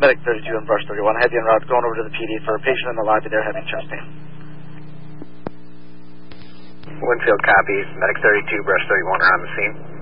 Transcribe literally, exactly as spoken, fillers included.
Medic thirty-two and Brush thirty-one. I have you en route going over to the P D for a patient in the lobby there having chest pain. Winfield copies. Medic thirty-two, Brush thirty-one are on the scene.